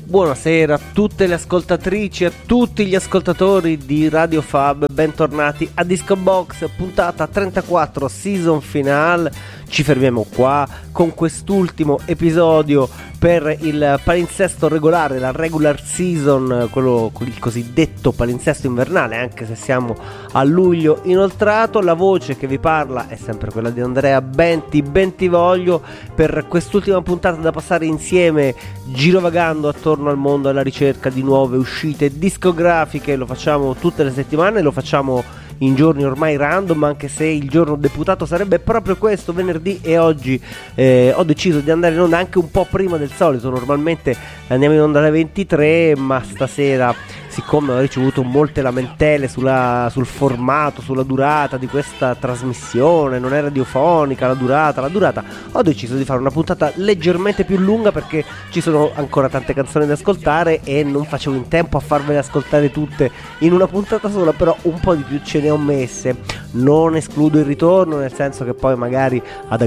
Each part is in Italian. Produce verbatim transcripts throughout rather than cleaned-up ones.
Buonasera a tutte le ascoltatrici e a tutti gli ascoltatori di Radio Fab, bentornati a Disco Box, puntata trentaquattro, season finale. Ci fermiamo qua con quest'ultimo episodio per il palinsesto regolare, la regular season, quello il cosiddetto palinsesto invernale, anche se siamo a luglio inoltrato. La voce che vi parla è sempre quella di Andrea Benti, Bentivoglio, per quest'ultima puntata da passare insieme, girovagando attorno al mondo alla ricerca di nuove uscite discografiche. Lo facciamo tutte le settimane, lo facciamo in giorni ormai random, anche se il giorno deputato sarebbe proprio questo, venerdì, e oggi eh, ho deciso di andare in onda anche un po' prima del solito. Normalmente andiamo in onda alle ventitré, ma stasera, siccome ho ricevuto molte lamentele sulla, sul formato, sulla durata di questa trasmissione, non è radiofonica la durata, la durata, ho deciso di fare una puntata leggermente più lunga, perché ci sono ancora tante canzoni da ascoltare e non facevo in tempo a farvele ascoltare tutte in una puntata sola, però un po' di più ce ne ho messe. Non escludo il ritorno, nel senso che poi magari ad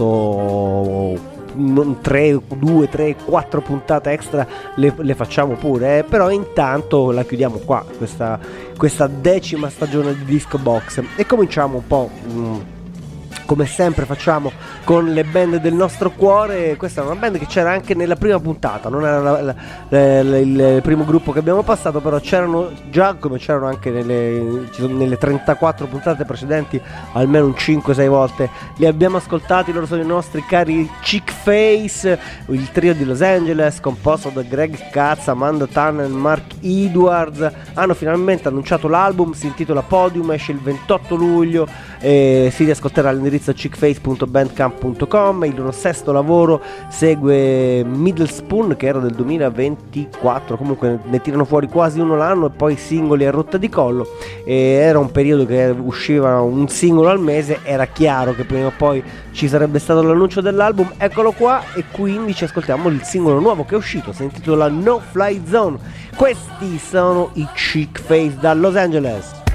agosto tre, due, tre, quattro puntate extra le, le facciamo pure, eh? Però intanto la chiudiamo qua, questa, questa decima stagione di Disco Box, e cominciamo un po' mh, come sempre facciamo con le band del nostro cuore. Questa è una band che c'era anche nella prima puntata, non era la, la, la, la, il primo gruppo che abbiamo passato, però c'erano già, come c'erano anche nelle, ci sono nelle trentaquattro puntate precedenti, almeno un cinque sei volte li abbiamo ascoltati. Loro sono i nostri cari Chick Face, il trio di Los Angeles composto da Greg Katz, Amanda Tan e Mark Edwards. Hanno finalmente annunciato l'album, si intitola Podium, esce il ventotto luglio e si riascolterà all'indirizzo chickface punto bandcamp punto com. Il loro sesto lavoro segue Middle Spoon, che era del duemilaventiquattro, comunque ne tirano fuori quasi uno l'anno, e poi singoli a rotta di collo. E era un periodo che usciva un singolo al mese, era chiaro che prima o poi ci sarebbe stato l'annuncio dell'album. Eccolo qua, e quindi ci ascoltiamo il singolo nuovo che è uscito, si intitola No Fly Zone. Questi sono i Chick Face da Los Angeles.